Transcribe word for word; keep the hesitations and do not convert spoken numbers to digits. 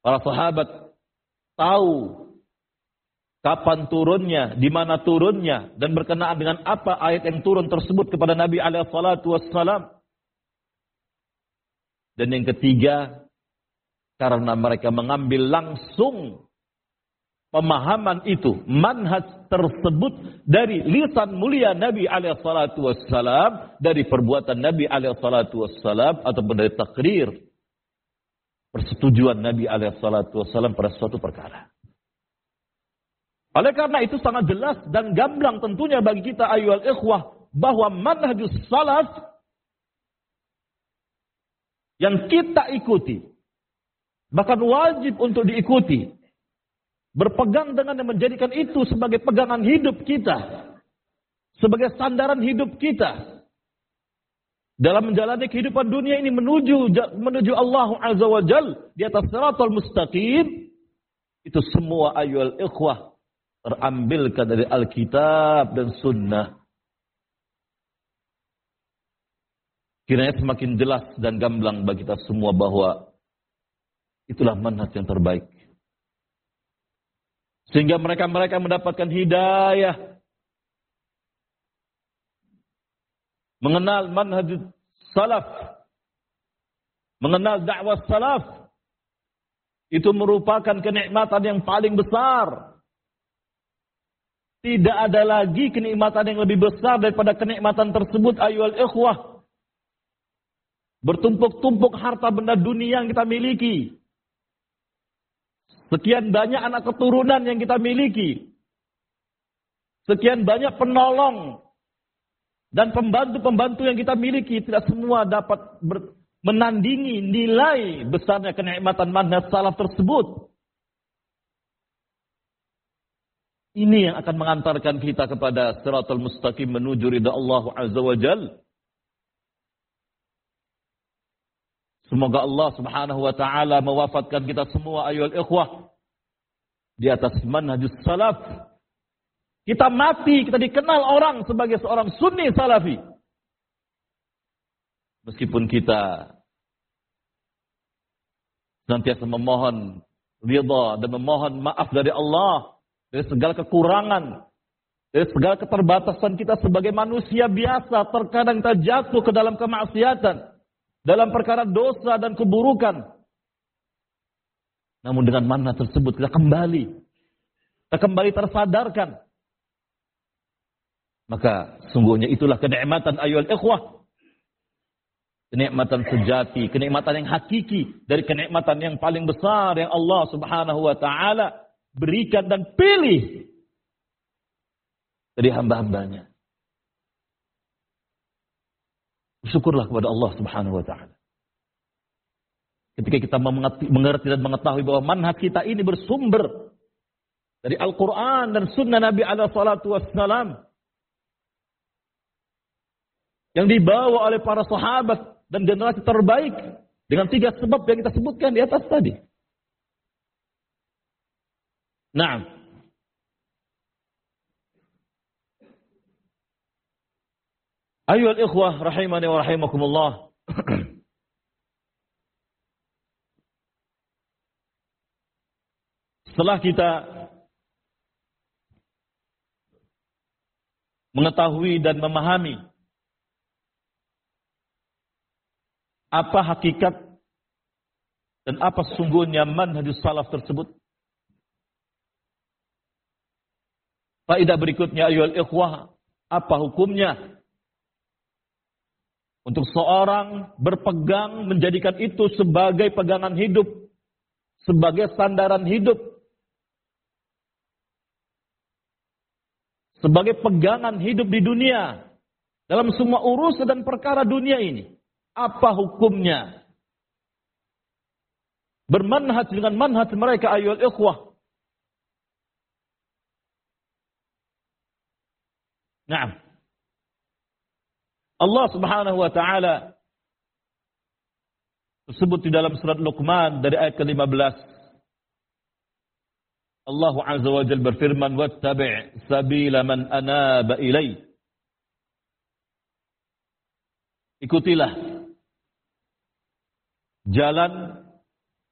Para sahabat tahu kapan turunnya, di mana turunnya, dan berkenaan dengan apa ayat yang turun tersebut kepada Nabi alaihi salatu wassalam. Dan yang ketiga, karena mereka mengambil langsung pemahaman itu, manhaj tersebut dari lisan mulia Nabi alaihi salatu wassalam, dari perbuatan Nabi alaihi salatu wassalam, ataupun dari takrir persetujuan Nabi alaihi salatu wassalam pada suatu perkara. Oleh karena itu sangat jelas dan gamblang tentunya bagi kita ayyuhal ikhwah bahwa manhajus salaf yang kita ikuti, bahkan wajib untuk diikuti, berpegang dengan yang menjadikan itu sebagai pegangan hidup kita, sebagai sandaran hidup kita dalam menjalani kehidupan dunia ini menuju menuju Allah Azza wa Jal di atas shiratal mustaqim. Itu semua ayyuhal ikhwah terambilkan dari Alkitab dan Sunnah. Kiranya semakin jelas dan gamblang bagi kita semua bahwa itulah manhaj yang terbaik. Sehingga mereka-mereka mendapatkan hidayah, mengenal manhaj salaf, mengenal dakwah salaf. Itu merupakan kenikmatan yang paling besar. Tidak ada lagi kenikmatan yang lebih besar daripada kenikmatan tersebut ayyuhal ikhwah. Bertumpuk-tumpuk harta benda dunia yang kita miliki. Sekian banyak anak keturunan yang kita miliki. Sekian banyak penolong dan pembantu-pembantu yang kita miliki. Tidak semua dapat ber- menandingi nilai besarnya kenikmatan manhaj salaf tersebut. Ini yang akan mengantarkan kita kepada shiratal mustaqim menuju ridha Allah Azza wa Jalla. Semoga Allah Subhanahu wa taala mewafatkan kita semua ayyuhal ikhwah di atas manhajus salaf. Kita mati, kita dikenal orang sebagai seorang sunni salafi. Meskipun kita senantiasa memohon ridha dan memohon maaf dari Allah dari segala kekurangan, dari segala keterbatasan kita sebagai manusia biasa, terkadang kita jatuh ke dalam kemaksiatan, dalam perkara dosa dan keburukan. Namun dengan manhaj tersebut kita kembali, kita kembali tersadarkan. Maka sungguhnya itulah kenikmatan ayyuhal ikhwah. Kenikmatan sejati, kenikmatan yang hakiki dari kenikmatan yang paling besar yang Allah Subhanahu wa taala berikan dan pilih dari hamba-hambanya. Syukurlah kepada Allah Subhanahu wa taala. Ketika kita mengerti dan mengetahui bahwa manhaj kita ini bersumber dari Al-Quran dan Sunnah Nabi alaihi salatu wassalam yang dibawa oleh para sahabat dan generasi terbaik dengan tiga sebab yang kita sebutkan di atas tadi. Naam. Ayyuhal ikhwah rahimani wa rahimakumullah. Setelah kita mengetahui dan memahami apa hakikat dan apa sesungguhnya manhajus salaf tersebut, faedah berikutnya ayyuhal ikhwah, apa hukumnya untuk seorang berpegang menjadikan itu sebagai pegangan hidup, sebagai sandaran hidup, sebagai pegangan hidup di dunia dalam semua urusan dan perkara dunia ini. Apa hukumnya bermanhaj dengan manhaj mereka ayyuhal ikhwah? Naam. Allah Subhanahu wa taala tersebut di dalam surat Luqman dari ayat ke lima belas. Allah Azza wa Jalla berfirman, "Wattabi' sabila man anaba ilai." Ikutilah jalan